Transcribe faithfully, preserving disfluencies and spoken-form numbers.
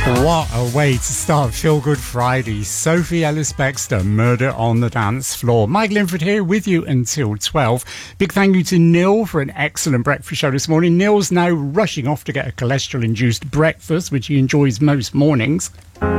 What a way to start Feel Good Friday. Sophie Ellis-Bextor, Murder on the Dance Floor. Mike Linford here with you until twelve. Big thank you to Neil for an excellent breakfast show this morning. Neil's now rushing off to get a cholesterol-induced breakfast, which he enjoys most mornings.